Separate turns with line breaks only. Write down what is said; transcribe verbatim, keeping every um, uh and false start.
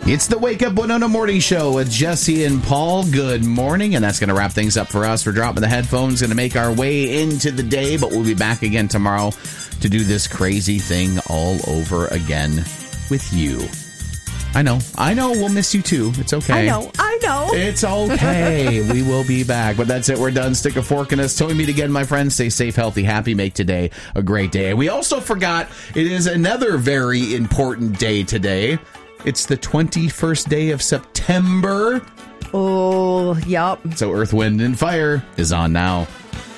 It's the Wake Up Winona Morning Show with Jesse and Paul. Good morning, and that's going to wrap things up for us. We're dropping the headphones, going to make our way into the day, but we'll be back again tomorrow to do this crazy thing all over again with you. I know, I know, we'll miss you too. It's okay.
I know, I know.
It's okay. We will be back, but that's it. We're done. Stick a fork in us. Till we meet again, my friends, stay safe, healthy, happy. Make today a great day. We also forgot it is another very important day today. It's the twenty-first day of September.
Oh, yep.
So Earth, Wind, and Fire is on now.